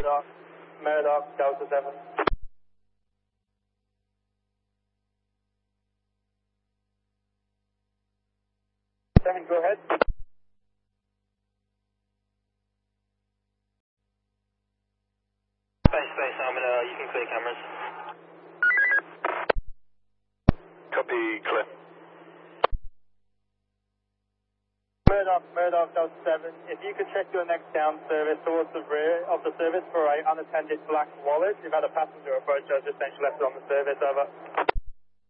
Murdoch, Delta 7. Second, go ahead. Space, you can clear cameras. Copy, clear. Murdoch, Delta 7. If you could check your next down service towards the rear of the service for a unattended black wallet. You've had a passenger approach, I just left it on the service, over.